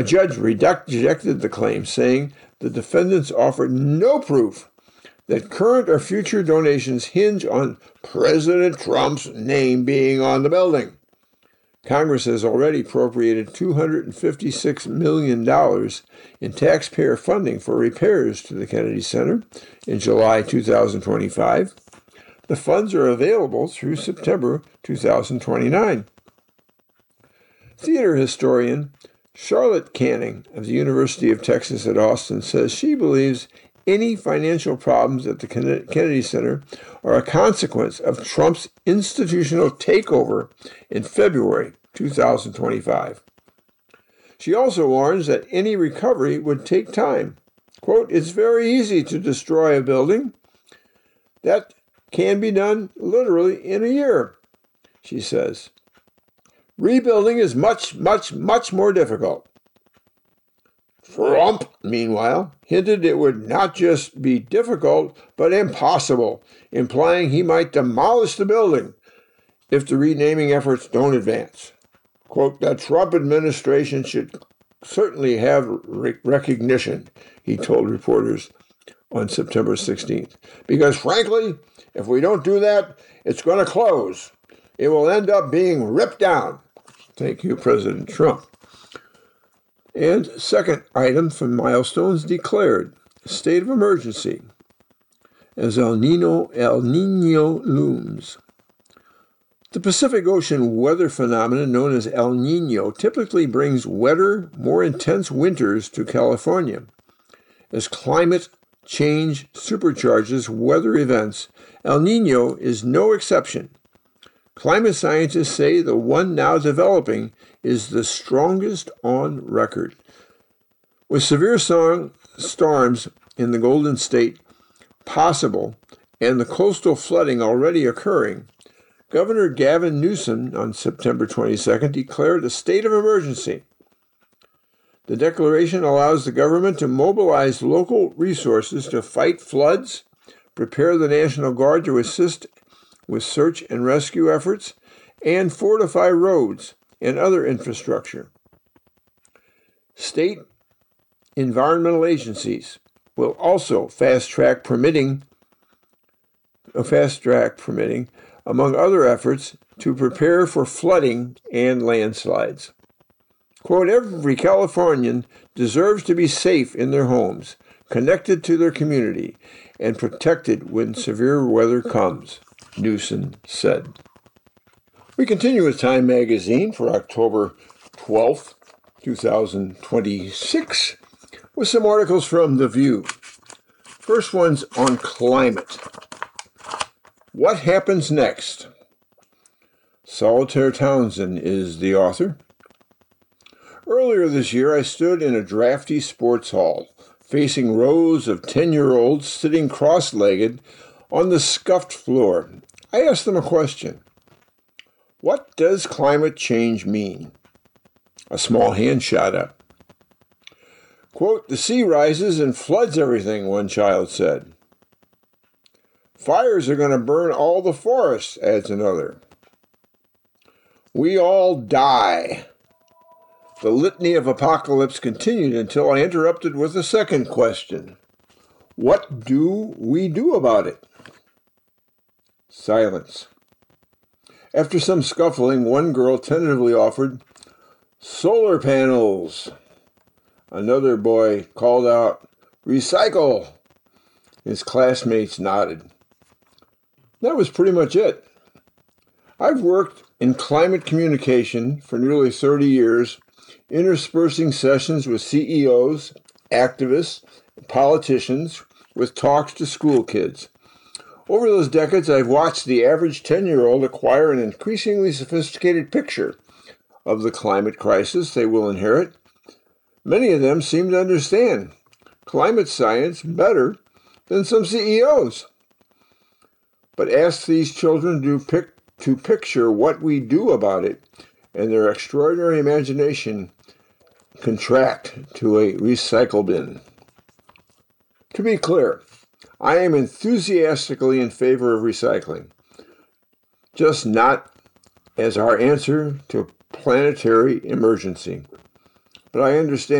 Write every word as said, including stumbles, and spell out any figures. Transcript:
A judge rejected the claim, saying the defendants offered no proof that current or future donations hinge on President Trump's name being on the building. Congress has already appropriated two hundred fifty-six million dollars in taxpayer funding for repairs to the Kennedy Center in July two thousand twenty-five. The funds are available through September two thousand twenty-nine. Theater historian Charlotte Canning of the University of Texas at Austin says she believes any financial problems at the Kennedy Center are a consequence of Trump's institutional takeover in February two thousand twenty-five. She also warns that any recovery would take time. Quote, "It's very easy to destroy a building. That can be done literally in a year," she says. Rebuilding is much, much, much more difficult. Trump, meanwhile, hinted it would not just be difficult, but impossible, implying he might demolish the building if the renaming efforts don't advance. Quote, "The Trump administration should certainly have re- recognition," he told reporters on September sixteenth, "because frankly, if we don't do that, it's going to close. It will end up being ripped down." Thank you, President Trump. And second item from milestones declared, state of emergency as El Nino, El Nino looms. The Pacific Ocean weather phenomenon known as El Nino typically brings wetter, more intense winters to California. As climate change supercharges weather events, El Nino is no exception. Climate scientists say the one now developing is the strongest on record. With severe song, storms in the Golden State possible and the coastal flooding already occurring, Governor Gavin Newsom on September twenty-second declared a state of emergency. The declaration allows the government to mobilize local resources to fight floods, prepare the National Guard to assist with search and rescue efforts, and fortify roads and other infrastructure. State environmental agencies will also fast-track permitting, uh, fast-track permitting, among other efforts, to prepare for flooding and landslides. Quote, "Every Californian deserves to be safe in their homes, connected to their community, and protected when severe weather comes," Newsom said. We continue with Time Magazine for October twelfth, twenty twenty-six, with some articles from The View. First one's on climate. What happens next? Solitaire Townsend is the author. Earlier this year, I stood in a drafty sports hall, facing rows of ten-year-olds sitting cross-legged on the scuffed floor. I asked them a question. What does climate change mean? A small hand shot up. Quote, "The sea rises and floods everything," one child said. "Fires are going to burn all the forests," adds another. "We all die." The litany of apocalypse continued until I interrupted with a second question. What do we do about it? Silence. After some scuffling, one girl tentatively offered, "Solar panels." Another boy called out, "Recycle." His classmates nodded. That was pretty much it. I've worked in climate communication for nearly thirty years, interspersing sessions with C E Os, activists, and politicians with talks to school kids. Over those decades, I've watched the average ten-year-old acquire an increasingly sophisticated picture of the climate crisis they will inherit. Many of them seem to understand climate science better than some C E Os. But ask these children to, pic- to picture what we do about it, and their extraordinary imagination contract to a recycle bin. To be clear, I am enthusiastically in favor of recycling, just not as our answer to planetary emergency. but I understand